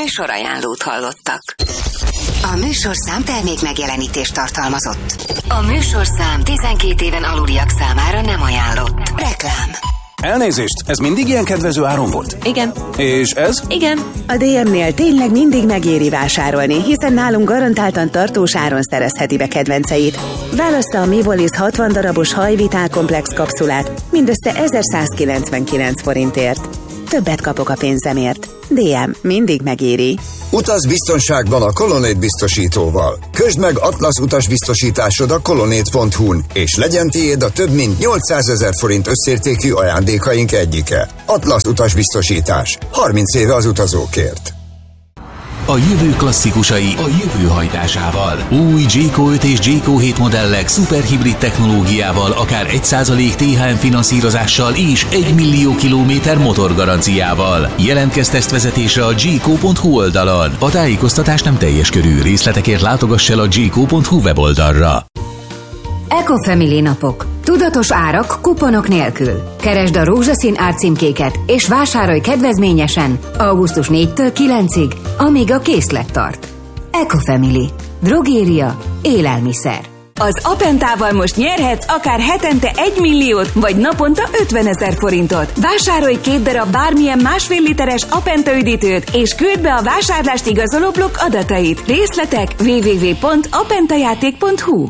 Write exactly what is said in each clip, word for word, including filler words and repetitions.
Műsorajánlót hallottak. A műsorszám termék megjelenítést tartalmazott. A műsorszám tizenkét éven aluliak számára nem ajánlott. Reklám. Elnézést, ez mindig ilyen kedvező áron volt? Igen. És ez? Igen. A dé em-nél tényleg mindig megéri vásárolni, hiszen nálunk garantáltan tartós áron szerezheti be kedvenceit. Válassza a Mivolis hatvan darabos hajvitál komplex kapszulát mindössze ezerszázkilencvenkilenc forintért. Többet kapok a pénzemért. dé em mindig megéri. Utaz biztonságban a Colonnade biztosítóval. Közd meg Atlasz utasbiztosításod a colonnade pont hu-n, és legyen tiéd a több mint nyolcszázezer forint összértékű ajándékaink egyike. Atlasz utasbiztosítás. harminc éve az utazókért. A jövő klasszikusai a jövő hajtásával. Új Jayco öt és Jayco hét modellek szuperhibrid technológiával, akár egy százalék té há em finanszírozással és egy millió kilométer motorgaranciával. Jelentkezz tesztvezetésre a jayco pont hu oldalon. A tájékoztatás nem teljes körű, részletekért látogass el a jayco pont hu weboldalra. Ecofamily napok. Tudatos árak kuponok nélkül. Keresd a rózsaszín árcímkéket és vásárolj kedvezményesen augusztus négyedikétől kilencedirig, amíg a készlet tart. Ecofamily. Drogéria. Élelmiszer. Az Apentával most nyerhetsz akár hetente egy milliót, vagy naponta ötvenezer forintot. Vásárolj két darab bármilyen másfél literes Apenta üdítőt, és küld be a vásárlást igazoló blokk adatait. Részletek double-u double-u double-u pont apentajáték pont hu.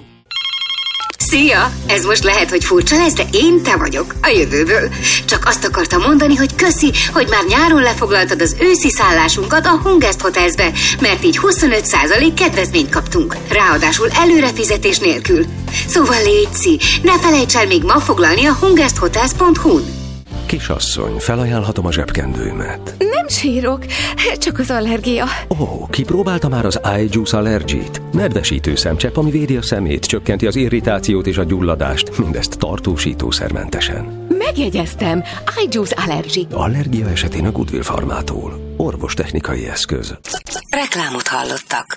Szia! Ez most lehet, hogy furcsa lesz, de én te vagyok, a jövőből. Csak azt akartam mondani, hogy köszi, hogy már nyáron lefoglaltad az őszi szállásunkat a Hungest Hotelsbe, mert így huszonöt százalék kedvezményt kaptunk. Ráadásul előrefizetés nélkül. Szóval létszi, ne felejts el még ma foglalni a hungest hotels pont hu-n. Kisasszony, felajánlhatom a zsebkendőmet. Nem sírok, csak az allergia. Ó, oh, kipróbálta már az iJuice Allergy-t? Nedvesítő szemcsepp, ami védi a szemét, csökkenti az irritációt és a gyulladást, mindezt tartósítószermentesen. Megjegyeztem, iJuice Allergy. Allergia esetén a Goodwill Pharmától. Orvostechnikai eszköz. Reklámot hallottak.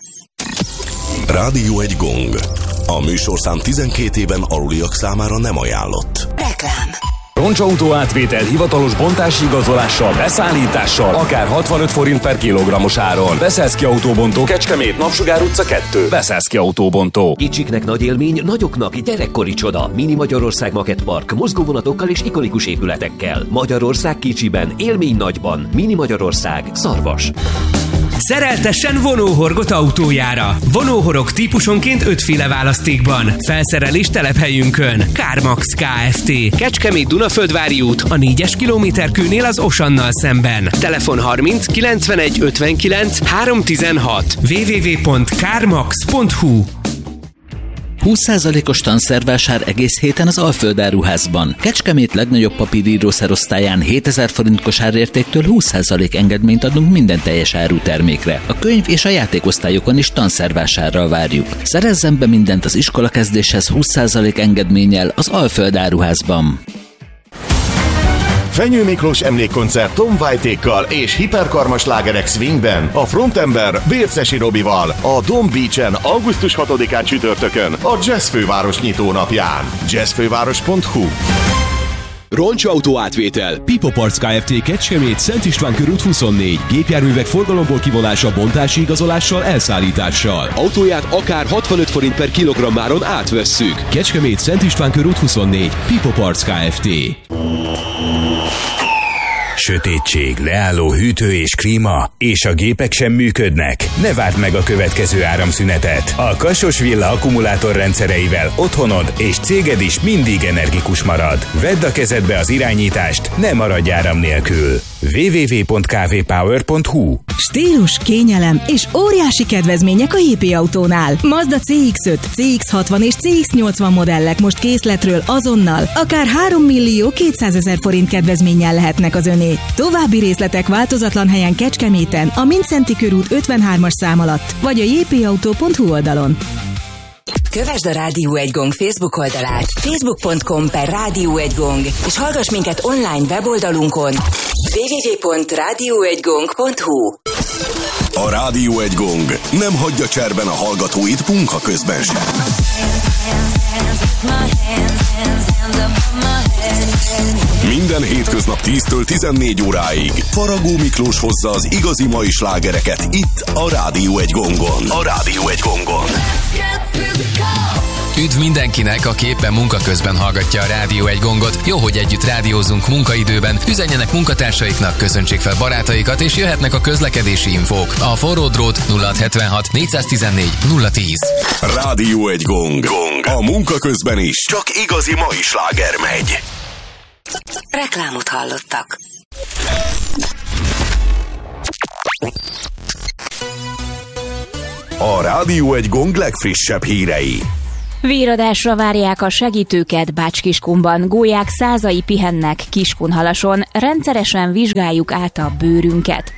Rádió egy gong. A műsorszám tizenkét éven aluliak számára nem ajánlott. Reklám. Roncsautó átvétel hivatalos bontási igazolással, beszállítással, akár hatvanöt forint per kilogrammos áron. Beszeszki Autóbontó, Kecskemét, Napsugár utca kettő. Beszeszki Autóbontó. Kicsiknek nagy élmény, nagyoknak gyerekkori csoda. Mini Magyarország Makettpark, mozgóvonatokkal és ikonikus épületekkel. Magyarország kicsiben, élmény nagyban. Mini Magyarország, Szarvas. Szereltessen vonóhorgot autójára. Vonóhorog típusonként ötféle választékban. Felszerelés telephelyünkön. Kármax Kft. Kecskemét Dunaföldvári út, a négyes kilométerkőnél az Osannal szemben. Telefon harminc kilencvenegy ötvenkilenc háromszáztizenhat. double-u double-u double-u pont kármax pont hu. húsz százalékos tanszervásár egész héten az Alföld áruházban. Kecskemét legnagyobb papírírószerosztályán hétezer forint kosárértéktől húsz százalék engedményt adunk minden teljes árutermékre. A könyv és a játékosztályokon is tanszervásárral várjuk. Szerezzen be mindent az iskolakezdéshez húsz százalék engedménnyel az Alföld áruházban. Fenyő Miklós emlékkoncert Tom White-ékkal és hiperkarmas slágerek swingben, a frontember Bércesi Robival, a Dome Beach-en augusztus hatodikán csütörtökön, a Jazz Főváros nyitónapján. jazzfőváros pont hu. Roncsautó átvétel. Pipo Parts Kft. Kecskemét, Szent István körút huszonnégy. Gépjárművek forgalomból kivonása, bontási igazolással, elszállítással. Autóját akár hatvanöt forint per kilogrammáron átvesszük. Kecskemét, Szent István körút huszonnégy. Pipo Parts Kft. Sötétség, leálló hűtő és klíma, és a gépek sem működnek? Ne várd meg a következő áramszünetet! A Kasos Villa akkumulátor rendszereivel otthonod és céged is mindig energikus marad. Vedd a kezedbe az irányítást, ne maradj áram nélkül. double-u double-u double-u pont k v power pont hu. Stílus, kényelem és óriási kedvezmények a jé pé Autónál. Mazda cé iksz öt, cé iksz hatvan és cé iksz nyolcvan modellek most készletről azonnal, akár három millió kétszázezer forint kedvezménnyel lehetnek az öné. További részletek változatlan helyen Kecskeméten, a Mindszenty körút ötvenhármas szám alatt, vagy a jé pé autó pont hu oldalon. Kövesd a Rádió egy gong Facebook oldalát, facebook pont com per rádió egy gong, és hallgass minket online weboldalunkon double-u double-u double-u pont rádió egy gong pont hu. A Rádió egy gong nem hagyja cserben a hallgatóit munka közben sem. Minden hétköznap tíztől tizennégy óráig Faragó Miklós hozza az igazi mai slágereket itt a Rádió egy gongon. A Rádió egy gongon. Üdv mindenkinek, aki éppen munka közben hallgatja a Rádió egy gongot. Jó, hogy együtt rádiózunk munkaidőben. Üzenjenek munkatársaiknak, köszöntsék fel barátaikat, és jöhetnek a közlekedési infók. A forró drót nulla hetvenhat négyszáztizennégy nulla tíz. Rádió egy gong. gong. A munka közben is csak igazi mai sláger megy. Reklámot hallottak. A Rádió egy gong legfrissebb hírei. Véradásra várják a segítőket Bács-Kiskunban. Gólyák százai pihennek Kiskunhalason. Rendszeresen vizsgáljuk át a bőrünket.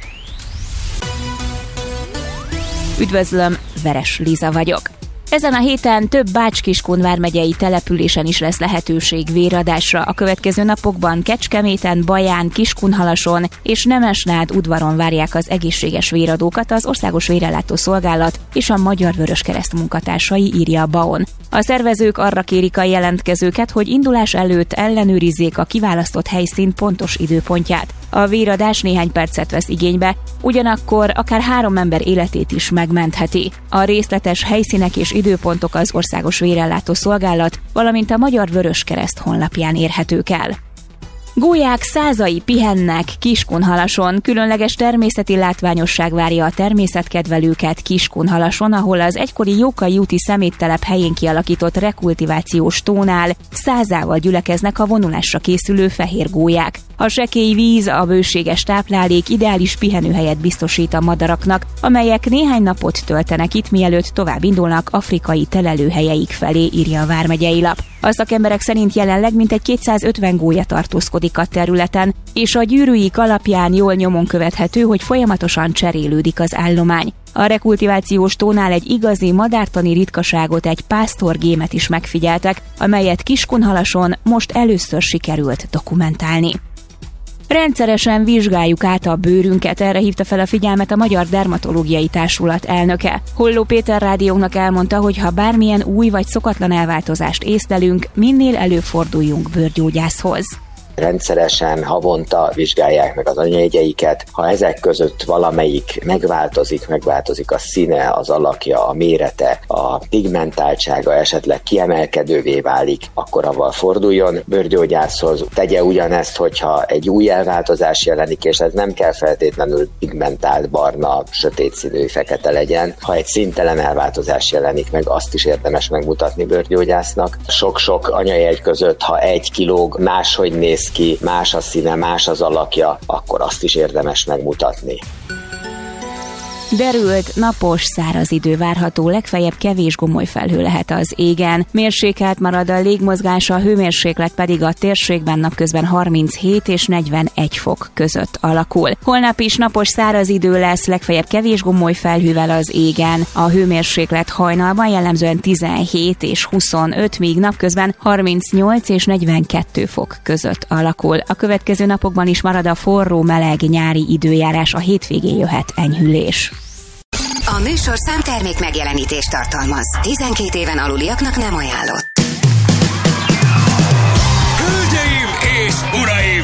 Üdvözlöm, Veres Liza vagyok. Ezen a héten több Bács-Kiskun vármegyei településen is lesz lehetőség véradásra. A következő napokban Kecskeméten, Baján, Kiskunhalason és Nemesnád udvaron várják az egészséges véradókat az Országos Vérellátó Szolgálat és a Magyar Vöröskereszt munkatársai, írja a BAON. A szervezők arra kérik a jelentkezőket, hogy indulás előtt ellenőrizzék a kiválasztott helyszín pontos időpontját. A véradás néhány percet vesz igénybe, ugyanakkor akár három ember életét is megmentheti. A részletes helyszínek és időpontok az Országos Vérellátó Szolgálat, valamint a Magyar Vöröskereszt honlapján érhetők el. Gólyák százai pihennek Kiskunhalason. Különleges természeti látványosság várja a természetkedvelőket Kiskunhalason, ahol az egykori Jókai úti szeméttelep helyén kialakított rekultivációs tónál százával gyülekeznek a vonulásra készülő fehér gólyák. A sekély víz, a bőséges táplálék ideális pihenőhelyet biztosít a madaraknak, amelyek néhány napot töltenek itt, mielőtt tovább indulnak afrikai telelőhelyeik felé, írja a vármegyei lap. A szakemberek szerint jelenleg mintegy kétszázötven gólya tartózkodik a területen, és a gyűrűik alapján jól nyomon követhető, hogy folyamatosan cserélődik az állomány. A rekultivációs tónál egy igazi madártani ritkaságot, egy pásztorgémet is megfigyeltek, amelyet Kiskunhalason most először sikerült dokumentálni. Rendszeresen vizsgáljuk át a bőrünket, erre hívta fel a figyelmet a Magyar Dermatológiai Társulat elnöke. Holló Péter rádiónknak elmondta, hogy ha bármilyen új vagy szokatlan elváltozást észlelünk, minél előbb forduljunk bőrgyógyászhoz. Rendszeresen havonta vizsgálják meg az anyajegyeiket. Ha ezek között valamelyik megváltozik, megváltozik a színe, az alakja, a mérete, a pigmentáltsága esetleg kiemelkedővé válik, akkor avval forduljon bőrgyógyászhoz. Tegye ugyanezt, hogyha egy új elváltozás jelenik, és ez nem kell feltétlenül pigmentált, barna, sötét színű, fekete legyen. Ha egy színtelen elváltozás jelenik meg, azt is érdemes megmutatni bőrgyógyásznak. Sok-sok anyajegy között, ha egy kilóg máshogy néz ki, más a színe, más az alakja, akkor azt is érdemes megmutatni. Derült, napos, száraz idő várható, legfeljebb kevés gomolyfelhő lehet az égen. Mérsékelt marad a légmozgás, a hőmérséklet pedig a térségben napközben harminchét és negyvenegy fok között alakul. Holnap is napos, száraz idő lesz, legfeljebb kevés gomolyfelhővel az égen. A hőmérséklet hajnalban jellemzően tizenhét és huszonöt, míg napközben harmincnyolc és negyvenkettő fok között alakul. A következő napokban is marad a forró, meleg nyári időjárás, a hétvégén jöhet enyhülés. A műsorszám termék megjelenítést tartalmaz. tizenkét éven aluliaknak nem ajánlott. Hölgyeim és uraim!